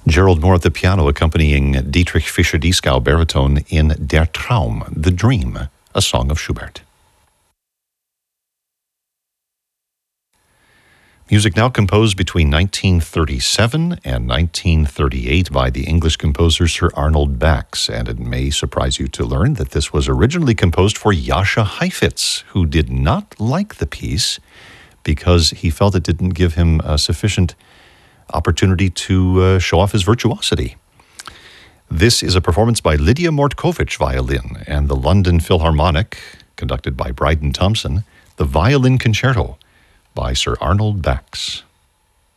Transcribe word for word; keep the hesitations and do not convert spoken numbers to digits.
Gerald Moore at the piano, accompanying Dietrich Fischer-Dieskau baritone in Der Traum, The Dream, a song of Schubert. Music now composed between nineteen thirty-seven and nineteen thirty-eight by the English composer Sir Arnold Bax, and it may surprise you to learn that this was originally composed for Jascha Heifetz, who did not like the piece because he felt it didn't give him a sufficient opportunity to uh, show off his virtuosity. This is a performance by Lydia Mortkovich violin and the London Philharmonic, conducted by Bryden Thompson, the Violin Concerto by Sir Arnold Bax.